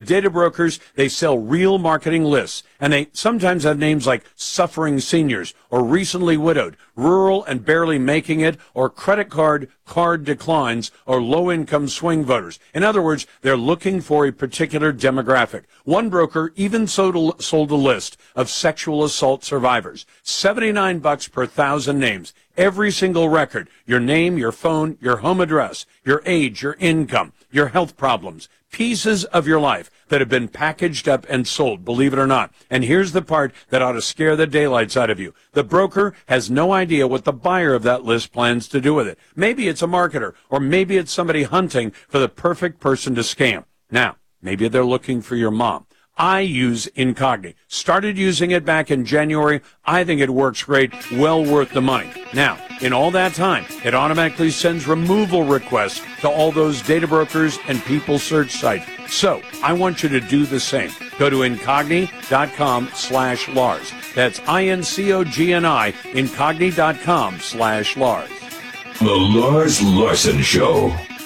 data brokers, they sell real marketing lists, and they sometimes have names like suffering seniors or recently widowed, rural and barely making it, or credit card declines, or low-income swing voters. In other words, they're looking for a particular demographic. One broker even sold a list of sexual assault survivors. $79 per 1,000 names. Every single record, your name, your phone, your home address, your age, your income, your health problems, pieces of your life that have been packaged up and sold, believe it or not. And here's the part that ought to scare the daylights out of you. The broker has no idea what the buyer of that list plans to do with it. Maybe it's a marketer, or maybe it's somebody hunting for the perfect person to scam. Now, maybe they're looking for your mom. I use Incogni. Started using it back in January. I think it works great, well worth the money. Now, in all that time, it automatically sends removal requests to all those data brokers and people search sites. So, I want you to do the same. Go to Incogni.com/Lars. That's INCOGNI, Incogni.com/Lars. The Lars Larson Show.